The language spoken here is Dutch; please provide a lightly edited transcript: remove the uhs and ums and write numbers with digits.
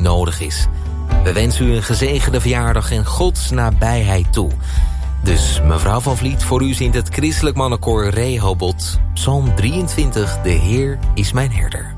nodig is. We wensen u een gezegende verjaardag en Gods nabijheid toe. Dus mevrouw van Vliet, voor u zingt het christelijk mannenkoor Rehoboth, Psalm 23, De Heer is mijn herder.